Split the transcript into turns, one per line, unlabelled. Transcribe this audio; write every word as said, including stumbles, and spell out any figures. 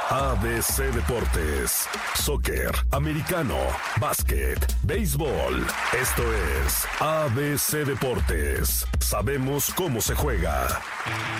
A B C Deportes, soccer, americano, básquet, béisbol. Esto es A B C Deportes. Sabemos cómo se juega.